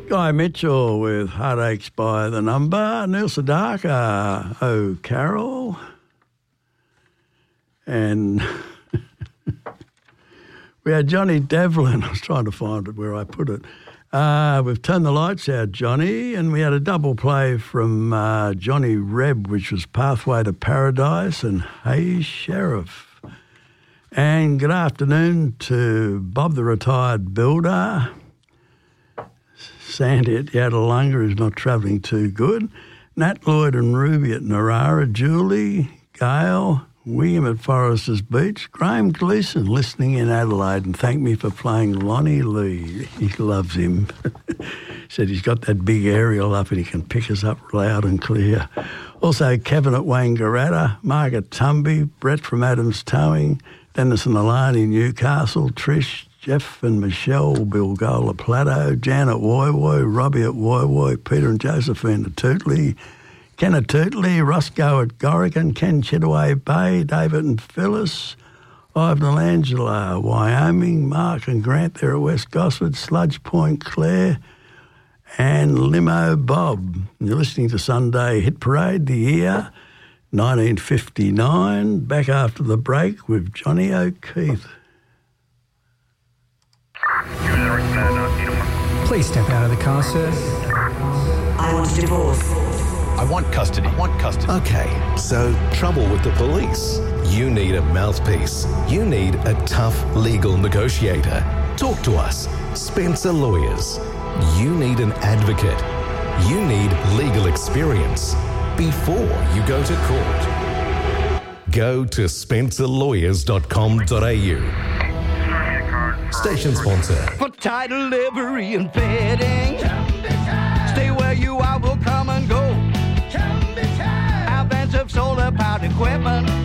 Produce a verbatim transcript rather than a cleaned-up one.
Guy Mitchell with Heartaches by the Number. Neil Sedaka, Oh Carol. And we had Johnny Devlin. I was trying to find it where I put it. Uh, we've turned the lights out, Johnny, and we had a double play from uh, Johnny Reb, which was Pathway to Paradise and Hey Sheriff. And good afternoon to Bob the Retired Builder, Sandy at Yadalunga, who's not travelling too good, Nat Lloyd and Ruby at Narara, Julie, Gail, William at Foresters Beach, Graham Gleeson listening in Adelaide and thanked me for playing Lonnie Lee. He loves him. Said he's got that big aerial up and he can pick us up loud and clear. Also Kevin at Wangaratta, Margaret Tumby, Brett from Adams Towing, Dennis and Alani, Newcastle, Trish, Jeff and Michelle, Bilgola Plateau, Jan at Woy Woy, Robbie at Woy Woy, Peter and Josephine at Tootley, Ken at Tootley, Roscoe at Gorican, Ken Chidaway Bay, David and Phyllis, Ivan and Angela, Wyoming, Mark and Grant there at West Gosford, Sludge Point, Claire, and Limo Bob. You're listening to Sunday Hit Parade, the year nineteen fifty-nine, back after the break with Johnny O'Keefe. Please step out of the car, sir. I want a divorce. I want custody. I want custody. Okay, so trouble with the police. You need a mouthpiece. You need a tough legal negotiator. Talk to us. Spencer Lawyers. You need an advocate. You need legal experience before you go to court. Go to spencer lawyers dot com dot a u. Station sponsor. For title livery and fitting. Stay where you are, will come and go. Our vans of solar powered equipment.